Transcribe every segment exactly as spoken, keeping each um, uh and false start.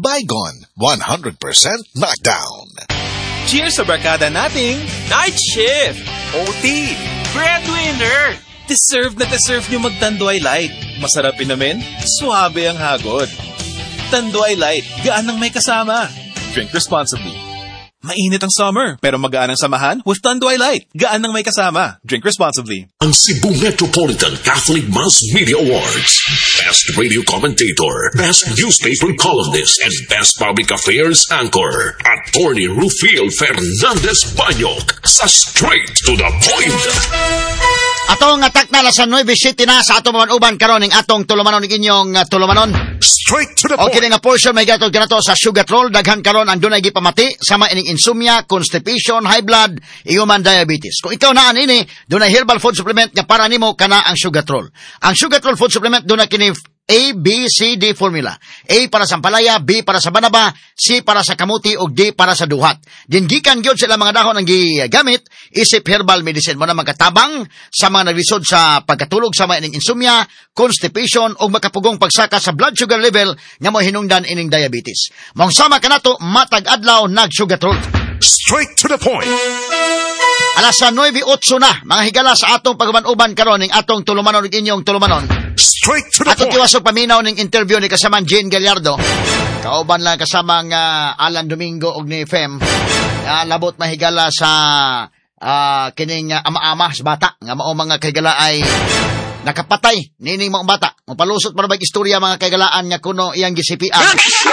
Baygon, one hundred percent knockdown. Cheers sa barkada nating Night Shift, O T, Breadwinner. deserve na deserve nyo mag-Tanduay Light. Masarap inamin, suabe ang hagod. Tanduay Light, gaan ng may kasama. Drink responsibly. Mainit ang summer, pero magaan ang samahan with Tanduay Light. Gaan ng may kasama. Drink responsibly. Ang Cebu Metropolitan Catholic Mass Media Awards. Best Radio Commentator, Best Newspaper Columnist, and Best Public Affairs Anchor. Attorney Rufil Fernandez Banyok sa Straight to the Point. Atong atak na sa Nueve City na sa atong mga uban karon ning atong tulumanon ning inyong uh, tulumanon. Straight to the Okay Point. nga portion may gatog kanato sa sugar roll daghan karon ang dunay gipamati sama ining insomnia, constipation, high blood, human diabetes. Kung ikaw naa ini, dunay herbal food supplement nga para nimo kana ang sugar roll. Ang sugar roll food supplement dunay kini A, B, C, D formula. A para sa ampalaya, B para sa banaba, C para sa kamuti, ug D para sa duhat. Dingikan gyud sila mga dahon ang gigamit isip herbal medicine mo na magkatabang sa mga naglisod sa pagkatulog sama ining insomnia, constipation ug makapugong pagsaka sa blood sugar level nga mo hinungdan ining diabetes. Mong sama kanato matag adlaw nag sugar roll. Straight to the Point. Alas sa nueve eight na mga higala sa atong pagmanuban karon ning atong tulumanon ug inyong tulumanon. Straight to the Atong Point. kiwasog paminaw ning interview ni kasamang Jane Gallardo. Kauban lang kasamang uh, Alan Domingo og ni Fem. Uh, labot mahigala sa uh, kining uh, ama-ama sa bata nga mao mga kahigala ay nakapatay nining mga bata. Mapalusot para bag istorya mga kagalaan nga kuno iyang gisipian.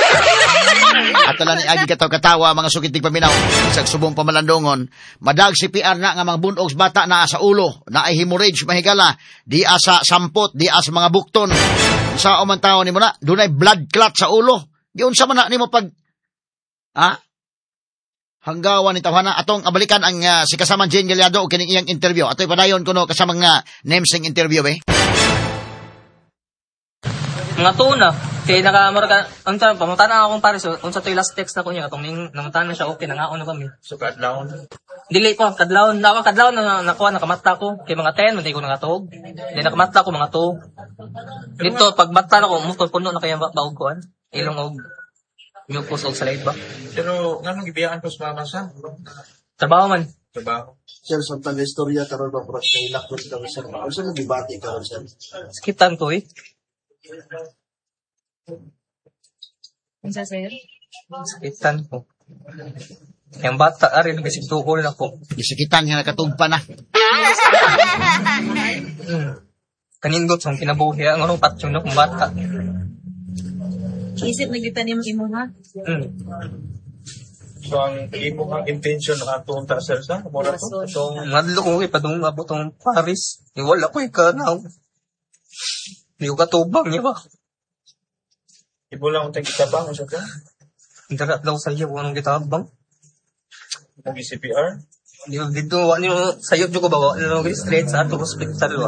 At tala ni agi kataw-katawa mga sukitig paminaw sa subong pamalandongon. Madag si P R na nga mga bunog sa bata na sa ulo, na ay hemorrhage mahigala, di asa sampot, di asa mga bukton. Sa umang tao nimo na, dunay blood clot sa ulo. Giun sa man na nimo pag ha? Hanggawan ni tawhana atong abalikan ang uh, si kasamang Jane Gallardo o kining iyang interview. Atoy padayon kuno kasamang nga names ng interview eh. Mga tuna, kay nakamarga, ang tanong, pamunta na akong pares, unsa to'y last text na ko niya, atong ning, namunta na siya, okay, nangaon na kami. So, kadlaw. Dili po, kadlawon, nawa kadlawon na nakuha, nakamata ko, kay mga ten, hindi ko nakatog. Hindi nakamata ko, mga two. Dito, pag mata na ko, umuto, puno na kaya baog ko, ilong og, mucus og salay ba. Pero, nga nang ibiyaan ko sa mama sa? Trabaho man. Trabaho. Sir, sa tang istorya karon ba pro sa ilak ko sa sir. Unsa nang gibati karon sir? Sakitan ko eh. Unsa sir? Sakitan ko. Yung bata, ari, nagsitukol na ko. Gisikitan nga nakatugpa na. Hmm. Kanindot, sa kinabuhi, ang anong patsyon na kong bata. Isip naglitan yung imo ha? Hmm. So, ang imo ang intention ng atong ta, sir, sa? Mura to? So, Ngadlo ko kay padung abot ang Paris. Ni wala ko ikanaw. Di ko katubang niya ba? ibo lang ang tagkitabang, sa ka? Darat daw sa iyo anong gitabang. Kung C P R? Di dito wa niyo sayop jud ko ba wa niyo straight sa ato hospital wa.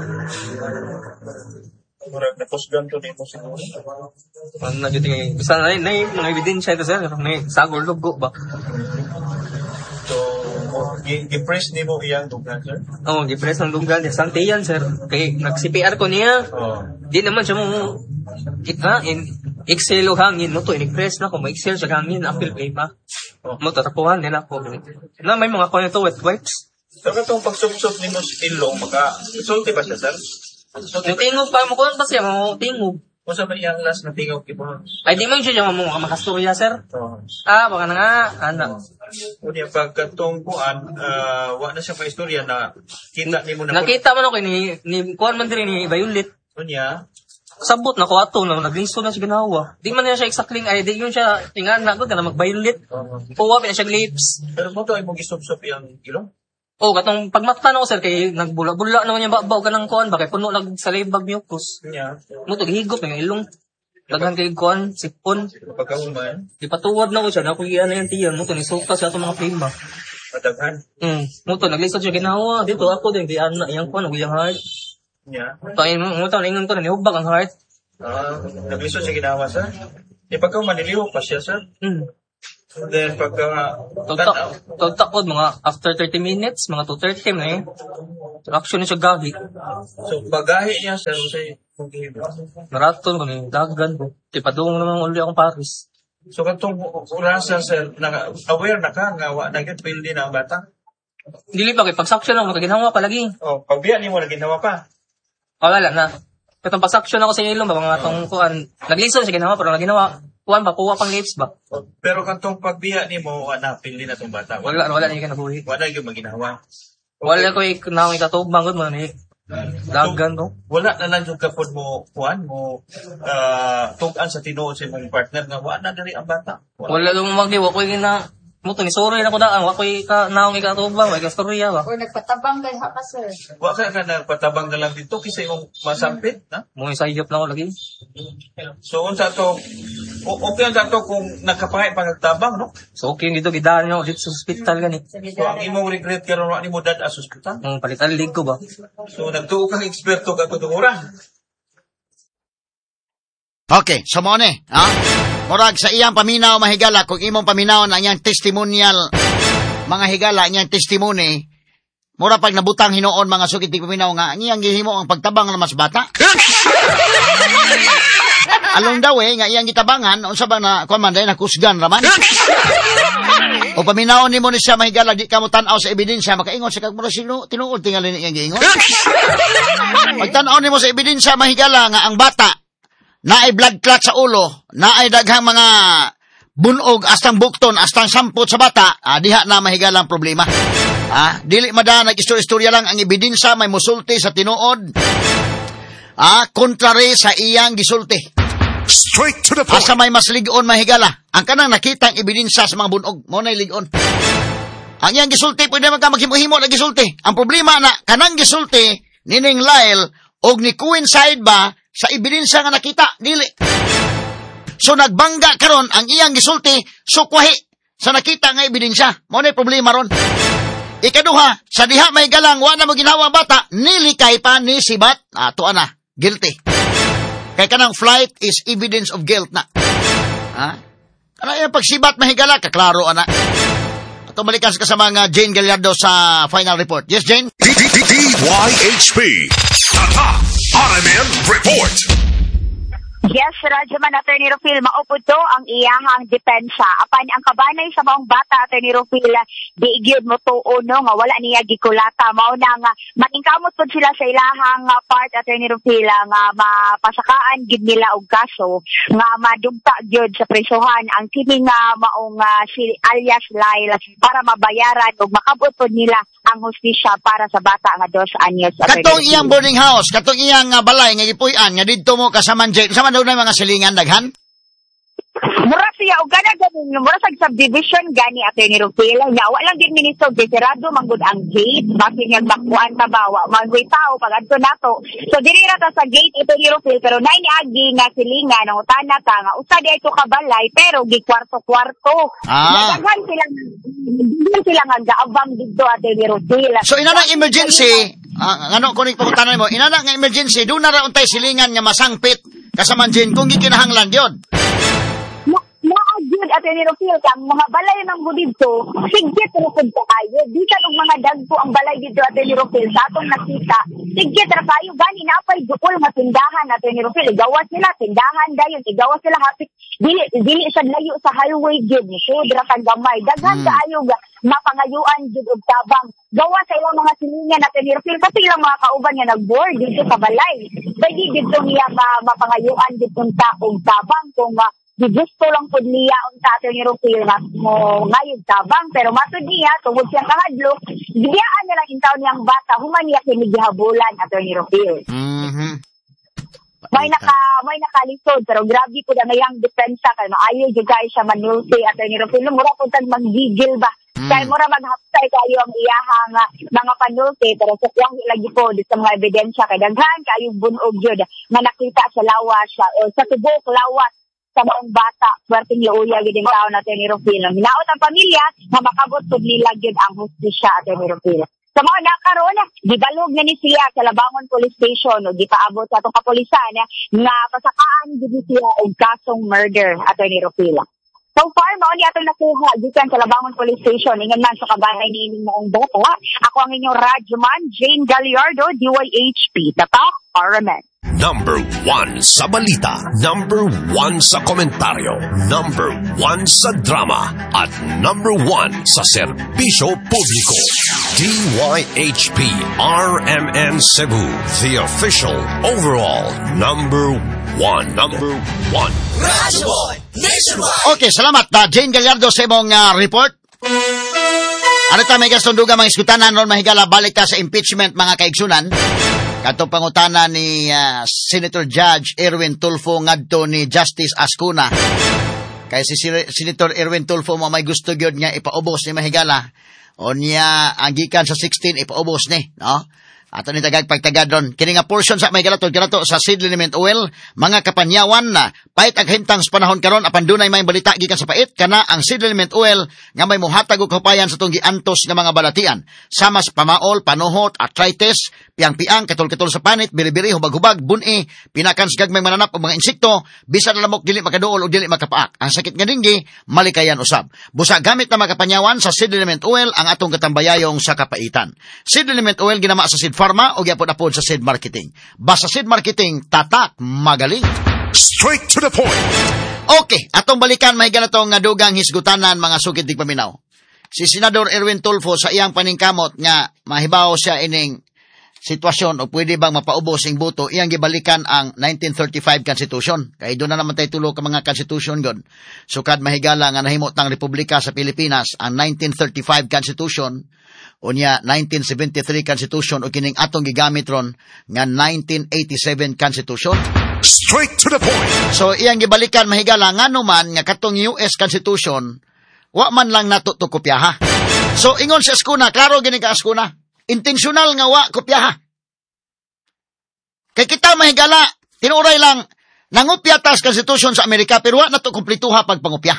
Mura, naposgan to dito siguro. Ano na jud kay bisa na na mga ebidensya ito sir, may sagol lugo ba. So, gi- gi-press ni mo iyang dugan, sir? Oh, gipres ng lunggan ni Santian sir. Kay nag-C P R ko niya. Oo. Di naman siya mo kita in Excel o hangin mo to, in-press na ko, may Excel siya hangin, apil pa iba. Mo, tatapuhan din ako. Na may mga kung ito, wet wipes. So, katong pagsubsob ni mo sa ilong, maka, sulti ba siya, sir? Yung tingog pa mo ko, pa siya, mo tingog. O sa ba iyang last na tingog, ibo? Ay, di man siya mo mga makasturya, sir. Oo. Ah, baka na nga, anak. O niya, pag katong kuan, uh, wa na siya pa istorya na kita ni mo na... Nakita man ako ni, ni Kuan man din ni Violet. O niya, Sabot na ko ato, na nagliso na siya ginawa. Di man na siya exactly, ay, di yun siya, tingan na ko, ka na mag-Violet. Puwa, pina siya lips. pero mo to ay mong isubsob iyang ilong? Oh, katong pagmata na ko, sir, kay nagbula-bula naman yung babaw ka ng Kuan, bakit puno lang sa libag mucus. O niya, Mo to higop yung ilong. Daghan kay Kuan, sipon. pagkahuman, Di patuwad na ko siya, nakuya na yung tiyan. Mo to nisuka siya itong mga prima. madaghan. Hmm. Mo to naglisod siya ginawa. Dito ako din, di ano na iyang Kuan, naguyang heart. Niya, Tayo mo to, ningon ko na nihubag ang heart. ah, naglisod siya ginawa, sir. Di pagka maniliw pa siya, sir. Hmm. And then, pagka, Tugtak, tugtak ko, mga after thirty minutes, mga two thirty na eh. Action na siya gahi. so, bagahe niya, sir, sa Maraton kami, dagan ko. Di padung naman uli akong Paris. So katong orasa sir, na, aware na ka nga wa na gyud pildi na ang bata. Dili pa kay pagsaksyon ako maginawa pa lagi. Oh, pagbiya nimo na ginawa pa. Oh, wala na. Katong pagsaksyon ako sa ilong ba mga tong kuan. Naglison sa ginawa pero naginawa kuan ba kuha pang lips ba. Oh, pero katong pagbiya nimo wa na pildi na tong bata. Wala wala ni kinabuhi. Wala gyud maginawa. Wala ko ik naong ikatubang gud man ni. Dagan ko. Wala na lang yung kapod mo, kuan mo, uh, tugan sa tinuod sa imong partner nga wala na diri ang bata. Wala lang magi wa ko gina mo to ni sorry na ko daan wa ko ka naong ikatubang wa ka storya ba. Or nagpatabang kay haka, sir. Wa ka ka nagpatabang na lang dito kaysa imong masampit, ha? Mo sayop na ko lagi. So unsa to, o- okay unsa to kung nakapangay pa nagtabang, no? So okay gito gidaan nyo dito sa hospital gani. So ang imong regret karon wa nimo dad sa ospital. Ang palitan lig ko ba. So nagtuo kang eksperto ka tutuguran. Okay, so mo ni, ha? Murag sa iyang paminaw mahigala, kung imong paminaw na iyang testimonial, mga higala, iyang testimony, mura pag nabutang hinoon mga sukit di paminaw nga, iyang gihimo ang pagtabang ng mas bata. Along the way, nga iyang gitabangan, unsa ba na, kuman day, nakusgan raman. O paminaw ni mo ni siya mahigala, di ka mo tanaw sa ebidensya, makaingon sa kagmura sino, tinuod, tingalin iyang giingon. Pagtanaw ni mo sa ebidensya mahigala, nga ang bata, na ay blood clot sa ulo, na ay daghang mga bunog, astang bukton, astang sampot sa bata, ah, diha na mahigalang problema. Ah, dili mada, nag-istorya lang ang ebidensya, may musulti sa tinuod, ah, kontrary sa iyang gisulti. Straight to the point. Asa may mas ligon mahigala, ang kanang nakita ang ebidensya sa mga bunog, mo na ligon. Ang iyang gisulti, pwede man ka maghimo-himo na gisulti. Ang problema na, kanang gisulti, nining Lyle, og ni coincide ba, sa ebidensya nga nakita, dili. So nagbangga karon ang iyang gisulti, sukwahi sa nakita nga ebidensya. Mo na problema ron. Ikaduha, sa diha may galang, wa na mo ginawa bata, nilikay pa ni sibat, ato ana, guilty. Kay kanang flight is evidence of guilt na. Ha? Ano yung pagsibat mahigala, kaklaro ana. Ato balikan sa mga Jane Gallardo sa final report. Yes, Jane? D Y H P. Tata R M N Report. Yes, Radyoman, Attorney Rufil, maupod to ang iyahang depensa. Apan ang kabanay sa maong bata, Attorney Rufil, di igyod mo to uno nga wala niya gikulata. Mao na nga makingkamot po sila sa ilahang uh, part, Attorney Rufil, nga mapasakaan gid nila og kaso nga madugta gyud sa presohan ang kini nga maong uh, si alias Lyle para mabayaran ug makabot pod nila ang hustisya para sa bata nga dos anyos. Katong iyang boarding house, katong iyang uh, balay nga gipuy-an nga didto mo kasaman Jane, sama daw na mga silingan daghan? Mura siya o gana ganin, mura sa subdivision gani Attorney Rufil. Nya wa lang din ministro desirado manggod ang gate, bakit nga bakbuan ta bawa magway tao pag adto nato. So diri ra ta sa gate Attorney Rufil pero nay niagi nga silingan ang utana ka nga usa di ito kabalay pero gi kwarto-kwarto. Ah. Daghan sila daghan sila nga gaabang didto Attorney Rufil. So ina na emergency, uh, ano ko ni pangutanan mo, ina na nga emergency, do na ra untay silingan nga masangpit kasaman Jane kung gikinahanglan yun. Naagid Attorney Rufil kang mga balay ng budidto, sigit ra pud kayo. Di ka og mga dagko ang balay dito Attorney Rufil sa atong nakita. Sigit ra kayo gani napay duol nga tindahan Attorney Rufil. Igawas sila tindahan dayon, igawas sila hapit dili dili sa layo sa highway gid ni sud ra kang gamay. Daghan Hmm. kaayo ga mapangayuan gid og tabang. Gawa sa ilang mga silingan Attorney Rufil kasi ilang mga kauban nga nag-board dito sa balay. Pwede dito niya ma- mapangayuan dito ta og tabang kung uh, di gusto lang po niya ang tato ni Rufil na mo ngayod tabang pero matod niya tungod siyang kahadlok biyaan niya lang intaw niyang bata human niya kinigihabulan ato ni Rufil. Mhm. May naka may nakalisod pero grabe po na ngayang depensa kay maayo jud kay siya manulti ato ni Rufil mura po tag manggigil ba. Mm. Kay mura maghapsay kayo ang iyahang uh, mga panulti pero sa kuwang lagi po di sa mga ebidensya kay daghan kayo bunog jud nga nakita sa lawas sa, uh, sa tubok lawas sa mga bata, swerte niya uya giding tao natin ni Rufil. Hinaot ang pamilya, na makabot po nila gid ang hustisya atin ni Rufil. Sa mga nakaroon, gibalog na ni siya sa Labangon Police Station o gipaabot sa itong kapulisan nga pasakaan gid siya og kasong murder atin ni Rufil. So far, mao ni atong nakuha gikan sa Labangon Police Station. Ingon man sa kabanay ni inyong maong bata. Ako ang inyong radyoman, Jane Gallardo, D Y H P. Tatak, R M N. Number one sa balita, number one sa komentaryo, number one sa drama, at number one sa serbisyo publiko. D Y H P R M N Cebu, the official overall number one. Number one. Radyo Boy Nationwide. Okay, salamat. Uh, Jane Gallardo sa imong uh, report. Ano ta may gastong duga mga iskutanan ron mahigala balik ta sa impeachment mga kaigsunan. Katong pangutana ni uh, Senator Judge Erwin Tulfo ngadto ni Justice Ascuna. Kay si Senator Erwin Tulfo mo may gusto gyud nga ipaubos ni mahigala. O niya ang gikan sa sixteen ipaubos ni, no? Ato ni tagag pagtagad ron. Kini nga portion sa may galato galato sa seed liniment oil, mga kapanyawan na pait ag hintang sa panahon karon apan dunay may balita gikan sa pait kana ang seed liniment oil nga may muhatag og kapayan sa tong giantos nga mga balatian. Sama sa pamaol, panuhot, arthritis, piang-piang, katol-katol sa panit, biri-biri, hubag-hubag, buni, pinakan sa gagmay mananap o mga insekto, bisan na lamok dili makaduol o dili makapaak. Ang sakit nga dinggi, malikayan usab. Busa gamit na makapanyawan sa seed liniment oil ang atong katambayayong sa kapaitan. Seed liniment oil ginama sa seed Pharma o gyapon-apod sa seed marketing. Basta seed marketing, tatak, magaling. Straight to the point. Okay, atong balikan may ganatong nga dugang hisgutanan mga sugid dig paminaw. Si Senador Erwin Tulfo sa iyang paningkamot nga mahibaw siya ining sitwasyon o pwede bang mapaubos ang buto, iyang gibalikan ang nineteen thirty-five Constitution. Kaya doon na naman tayo tulo ka mga Constitution god. Sukad mahigala nga nahimot ng Republika sa Pilipinas ang nineteen thirty-five Constitution o niya nineteen seventy-three Constitution o kining atong gigamit ron nga nineteen eighty-seven Constitution. Straight to the point. So iyang gibalikan mahigala nga naman nga katong U S Constitution wa man lang nato to kopyaha. So ingon sa Ascuna, klaro gini ka Ascuna, intentional nga wa kopyaha. Kay kita mahigala, tinuray lang nangupya ta sa Constitution sa Amerika pero wa nato kumplituha pag pangupya.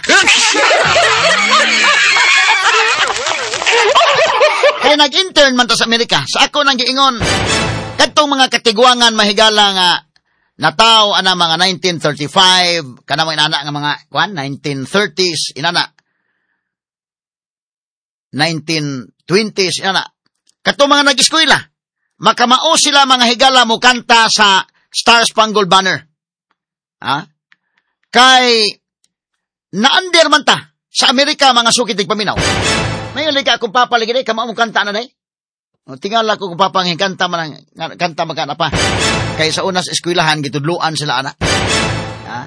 Kaya nag-intern man ta sa Amerika, sa ako nang giingon, kadtong mga katigwangan mahigala nga nataw ana mga nineteen thirty-five, kana mo inana nga mga kwan nineteen thirties inana. nineteen twenties inana. Kadtong mga nag-eskwela, makamao sila mga higala mo kanta sa Star Spangled Banner. Ha? Kay na-under man ta sa Amerika mga sukid tig paminaw. May liga akong papaligid ay, kamao mong kanta na day. O, tingala ko kung papangin kanta man ang kanta magkana pa. Kaya sa unas eskwelahan, gitudluan sila anak. Ha?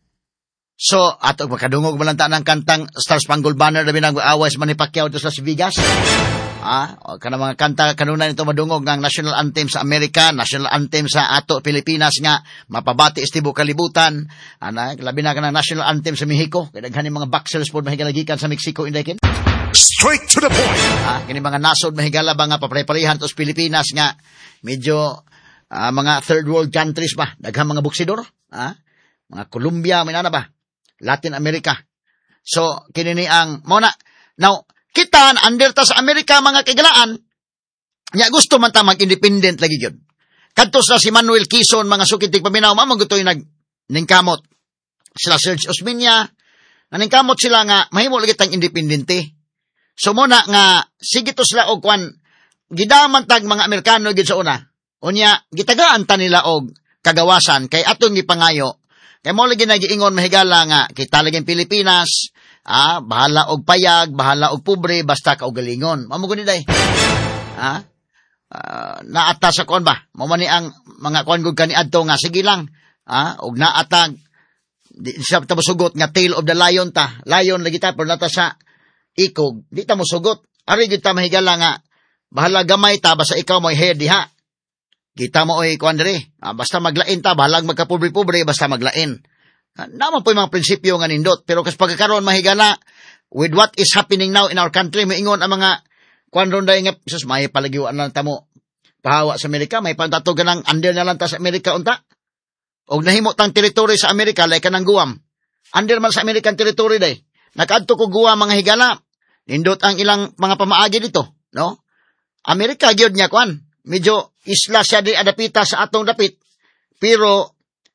So, ato makadungog malanta ng kantang Star Spangled Banner na binag-awas man ni Pacquiao sa Las Vegas. Ha? O, kana mga kanta kanuna nito madungog ng national anthem sa Amerika, national anthem sa ato Pilipinas nga, mapabati istibo kalibutan. Ana, labi na ka ng national anthem sa Mexico. Kaya naghanin mga boxers po mahigalagikan sa Mexico inday kin. Straight to the point. Ah, kini mga nasod mahigala ba nga papare-parehan tos Pilipinas nga medyo ah, mga third world countries ba, daghang mga buksidor, ah, mga Colombia, minana ba, Latin America. So kini ni ang mo na now kita under ta sa Amerika mga kagalaan, nya gusto man ta mag-independent lagi gyud. Kadto sa si Manuel Quezon mga sukitig paminaw mamo gutoy nag ningkamot. Sila Serge Osmeña, ningkamot sila nga mahimo lagi tang independente. So muna nga sige to sila og kwan gidaman tag mga Amerikano gid sa una. Unya gitagaan ta nila og kagawasan kay atong gipangayo. Kay mo lagi nagiingon mahigala nga kita lagi Pilipinas, ah, bahala og payag, bahala og pobre basta ka og galingon. Mamo guni day. Ha? Uh, naata sa kon ba? Mo man ni ang mga kon gud kaniadto nga sige lang. Ah, og naatag di siya ta sugot nga tail of the lion ta. Lion lagi ta pero nata sa ikog, di ta mo sugot. Ari gid ta mahigala nga bahala gamay ta basta ikaw mo'y head diha. Kita mo oy kuan diri. Ah, basta maglain ta bahalag magkapobre-pobre basta maglain. Ah, naman po yung mga prinsipyo nga nindot pero kas pagkakaroon mahigala with what is happening now in our country maingon ang mga kuan ron day nga sus may palagiwan lang ta mo pahawa sa Amerika, may pagdato ganang under na lang ta sa Amerika unta. Og nahimo tang territory sa Amerika like kanang Guam. Under man sa American territory day. Nakadto ko Guam mga higala. Nindot ang ilang mga pamaagi dito, no? Amerika gyud nya kwan. Medyo isla siya di adapita sa atong dapit. Pero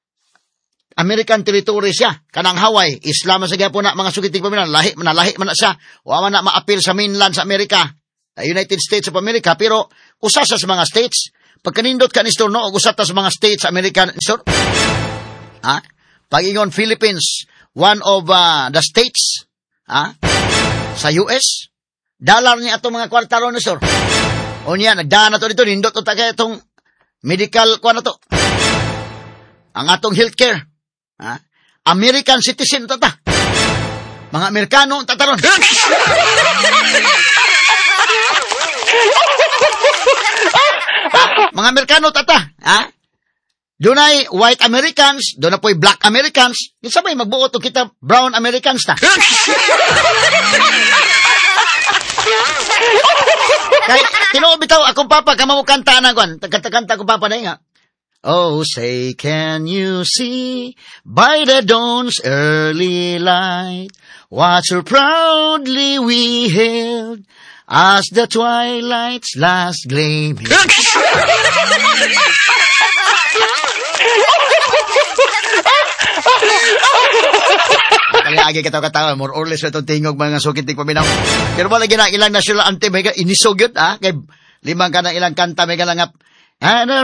American territory siya. Kanang Hawaii, isla man sa gyapon na mga sukitig paminan, lahi man lahi man na siya. Wa man na maapil sa mainland sa Amerika, United States of America, pero usa sa mga states. pagkanindot ka ni store, no, og usat ta sa mga states sa American store. Ha? Pag-ingon Philippines, one of uh, the states, ha? Sa U S, dollar niya atong mga kwarta ron ni store. O niya, nagdaan na to dito, nindot to tagay itong medical, kuha na to. Ang atong healthcare, ha? American citizen to ta. Mga Amerikano, tataron. Mga Amerikano, tata. Ha? Doon ay white Americans, doon na po'y black Americans. Yung sabay, magbuot o kita brown Americans ta. Kay, tinuod bitaw, akong papa, kama mo kanta na, kwan. Kanta-kanta akong papa na nga. Oh, say, can you see by the dawn's early light what so proudly we hailed as the twilight's last gleaming? Kaliagi kataw-katawa, more or less itong tingog mga sukitik paminaw. Pero wala gina ilang national anthem, inisog yun, ha? Kay limang ka na ilang kanta, may kalangap. And